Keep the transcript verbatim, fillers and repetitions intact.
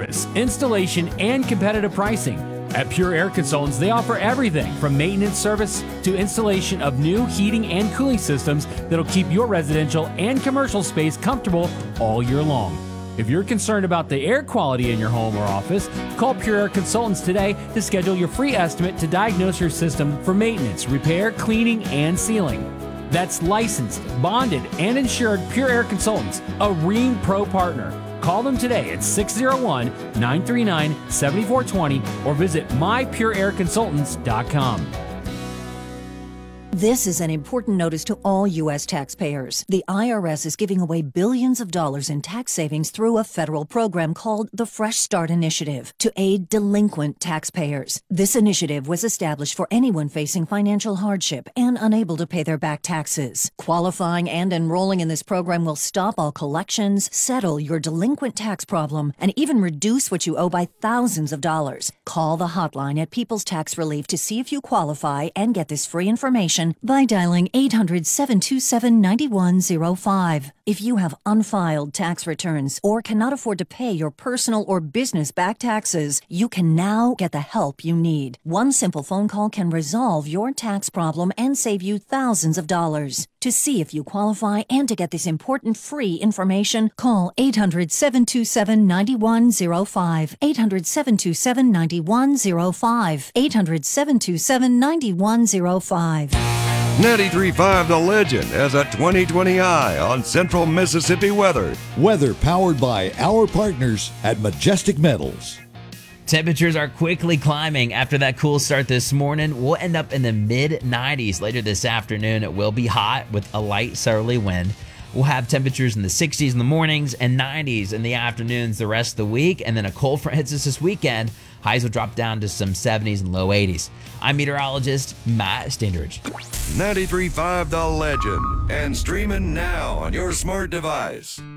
service, installation, and competitive pricing. At Pure Air Consultants, they offer everything from maintenance service to installation of new heating and cooling systems that'll keep your residential and commercial space comfortable all year long. If you're concerned about the air quality in your home or office, call Pure Air Consultants today to schedule your free estimate to diagnose your system for maintenance, repair, cleaning, and sealing. That's licensed, bonded, and insured Pure Air Consultants, a Rheem Pro partner. Call them today at six oh one, nine three nine, seven four two zero or visit my pure air consultants dot com. This is an important notice to all U S taxpayers. The I R S is giving away billions of dollars in tax savings through a federal program called the Fresh Start Initiative to aid delinquent taxpayers. This initiative was established for anyone facing financial hardship and unable to pay their back taxes. Qualifying and enrolling in this program will stop all collections, settle your delinquent tax problem, and even reduce what you owe by thousands of dollars. Call the hotline at People's Tax Relief to see if you qualify and get this free information by dialing eight hundred, seven two seven, nine one zero five. If you have unfiled tax returns or cannot afford to pay your personal or business back taxes, you can now get the help you need. One simple phone call can resolve your tax problem and save you thousands of dollars. To see if you qualify and to get this important free information, call eight hundred, seven two seven, nine one zero five. eight hundred, seven two seven, nine one zero five. eight hundred, seven two seven, nine one zero five. ninety-three point five The Legend has a twenty twenty eye on Central Mississippi weather. Weather powered by our partners at Majestic Metals. Temperatures are quickly climbing after that cool start this morning. We'll end up in the mid nineties later this afternoon. It will be hot with a light southerly wind. We'll have temperatures in the sixties in the mornings and nineties in the afternoons the rest of the week. And then a cold front hits us this weekend. Highs will drop down to some seventies and low eighties. I'm meteorologist Matt Standridge. ninety-three point five The Legend and streaming now on your smart device.